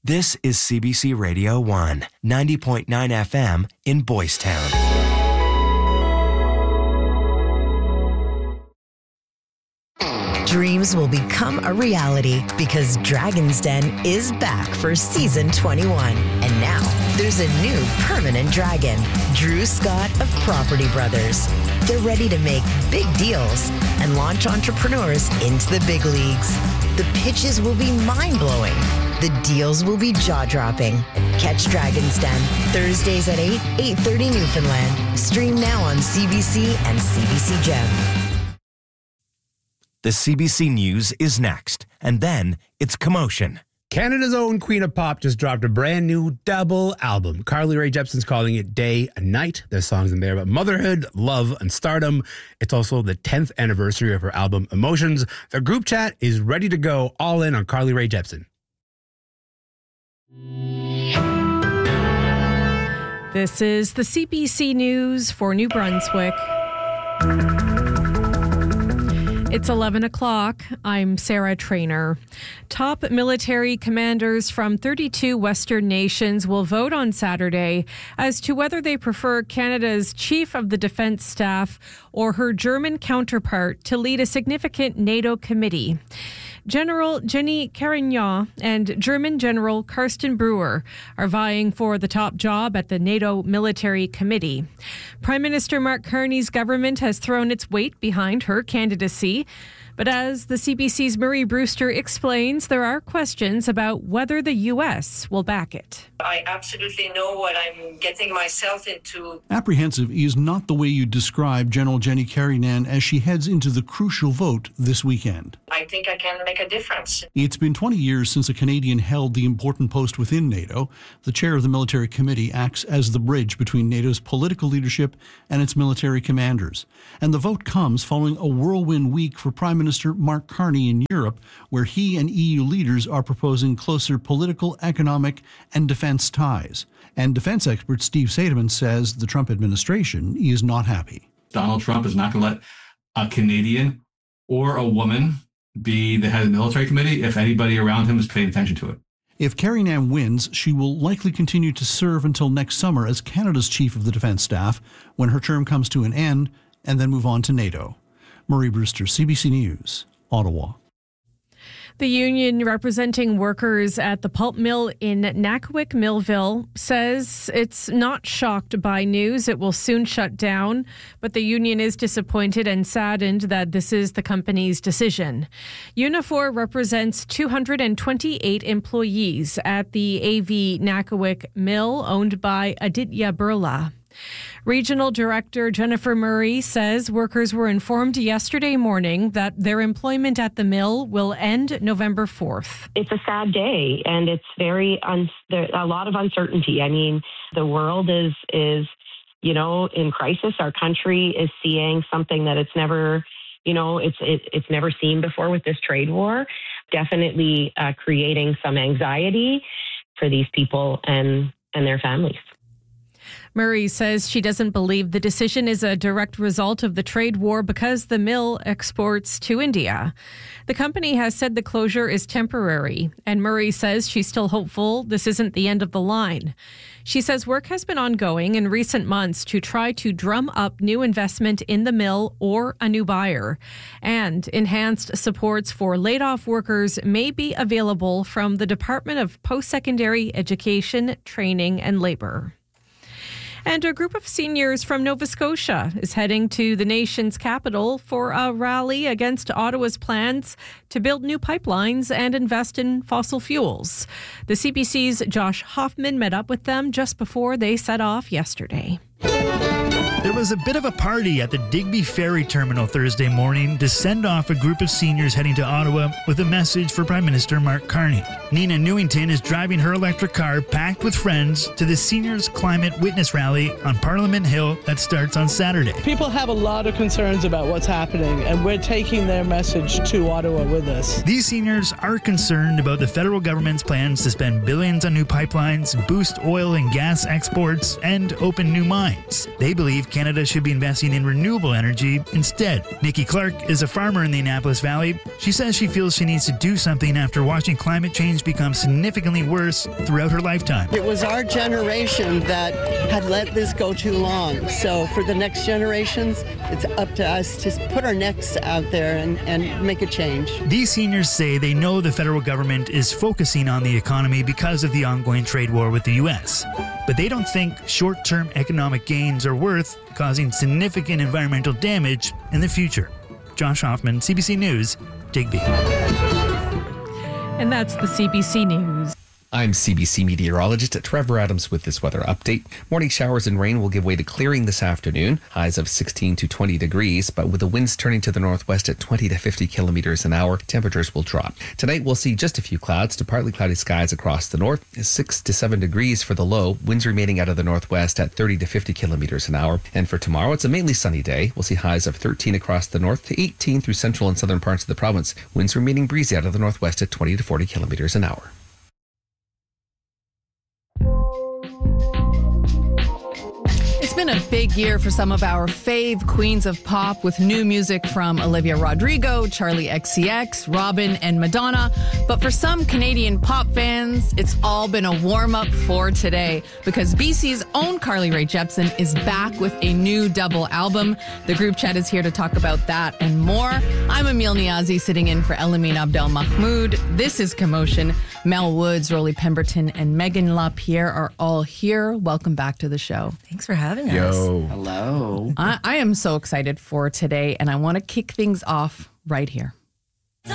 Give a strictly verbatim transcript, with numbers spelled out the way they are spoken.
This is C B C Radio one, ninety point nine F M in Boys Town. Dreams will become a reality because Dragon's Den is back for season twenty-one. And now there's a new permanent dragon, Drew Scott of Property Brothers. They're ready to make big deals and launch entrepreneurs into the big leagues. The pitches will be mind-blowing. The deals will be jaw-dropping. Catch Dragon's Den Thursdays at eight, eight thirty Newfoundland. Stream now on C B C and C B C Gem. The C B C News is next, and then it's Commotion. Canada's own Queen of Pop just dropped a brand new double album. Carly Rae Jepsen's calling it Day and Night. There's songs in there about motherhood, love, and stardom. It's also the tenth anniversary of her album Emotions. The group chat is ready to go all in on Carly Rae Jepsen. This is the C B C News for New Brunswick. It's eleven o'clock. I'm Sarah Trainer. Top military commanders from thirty-two Western nations will vote on Saturday as to whether they prefer Canada's Chief of the Defence Staff or her German counterpart to lead a significant NATO committee. General Jenny Carignan and German General Carsten Brewer are vying for the top job at the NATO Military Committee. Prime Minister Mark Carney's government has thrown its weight behind her candidacy. But as the C B C's Marie Brewster explains, there are questions about whether the U S will back it. I absolutely know what I'm getting myself into. Apprehensive is not the way you describe General Jenny Carignan as she heads into the crucial vote this weekend. I think I can make a difference. It's been twenty years since a Canadian held the important post within NATO. The chair of the military committee acts as the bridge between NATO's political leadership and its military commanders. And the vote comes following a whirlwind week for Prime Minister Mark Carney in Europe, where he and E U leaders are proposing closer political, economic, and defense ties. And defense expert Steve Seidemann says the Trump administration is not happy. Donald Trump is not going to let a Canadian or a woman be the head of the military committee if anybody around him is paying attention to it. If Carignan wins, she will likely continue to serve until next summer as Canada's Chief of the Defence Staff when her term comes to an end, and then move on to NATO. Marie Brewster, C B C News, Ottawa. The union representing workers at the pulp mill in Nakawik Millville says it's not shocked by news it will soon shut down, but the union is disappointed and saddened that this is the company's decision. Unifor represents two hundred twenty-eight employees at the A V Nakawik Mill owned by Aditya Birla. Regional Director Jennifer Murray says workers were informed yesterday morning that their employment at the mill will end November fourth. It's a sad day, and it's very un- there, a lot of uncertainty. I mean, the world is is you know in crisis. Our country is seeing something that it's never you know it's it, it's never seen before with this trade war. Definitely uh, creating some anxiety for these people and and their families. Murray says she doesn't believe the decision is a direct result of the trade war because the mill exports to India. The company has said the closure is temporary, and Murray says she's still hopeful this isn't the end of the line. She says work has been ongoing in recent months to try to drum up new investment in the mill or a new buyer. And enhanced supports for laid-off workers may be available from the Department of Post-Secondary Education, Training and Labour. And a group of seniors from Nova Scotia is heading to the nation's capital for a rally against Ottawa's plans to build new pipelines and invest in fossil fuels. The C B C's Josh Hoffman met up with them just before they set off yesterday. There was a bit of a party at the Digby Ferry Terminal Thursday morning to send off a group of seniors heading to Ottawa with a message for Prime Minister Mark Carney. Nina Newington is driving her electric car packed with friends to the Seniors Climate Witness Rally on Parliament Hill that starts on Saturday. People have a lot of concerns about what's happening, and we're taking their message to Ottawa with us. These seniors are concerned about the federal government's plans to spend billions on new pipelines, boost oil and gas exports, and open new mines. They believe Canada should be investing in renewable energy instead. Nikki Clark is a farmer in the Annapolis Valley. She says she feels she needs to do something after watching climate change become significantly worse throughout her lifetime. It was our generation that had let this go too long. So for the next generations, it's up to us to put our necks out there and, and make a change. These seniors say they know the federal government is focusing on the economy because of the ongoing trade war with the U S, but they don't think short-term economic gains are worth causing significant environmental damage in the future. Josh Hoffman, C B C News, Digby. And that's the C B C News. I'm C B C meteorologist Trevor Adams with this weather update. Morning showers and rain will give way to clearing this afternoon. Highs of sixteen to twenty degrees, but with the winds turning to the northwest at twenty to fifty kilometers an hour, temperatures will drop. Tonight we'll see just a few clouds to partly cloudy skies across the north. six to seven degrees for the low. Winds remaining out of the northwest at thirty to fifty kilometers an hour. And for tomorrow, it's a mainly sunny day. We'll see highs of thirteen across the north to eighteen through central and southern parts of the province. Winds remaining breezy out of the northwest at twenty to forty kilometers an hour. It's been a big year for some of our fave queens of pop, with new music from Olivia Rodrigo, Charli X C X, Robyn, and Madonna. But for some Canadian pop fans, it's all been a warm-up for today, because B C's own Carly Rae Jepsen is back with a new double album. The group chat is here to talk about that and more. I'm Emil Niazi, sitting in for Elamine Abdel Mahmoud. This is Commotion. Mel Woods, Rolly Pemberton, and Megan LaPierre are all here. Welcome back to the show. Thanks for having us. Yo. Hello. I, I am so excited for today, and I want to kick things off right here.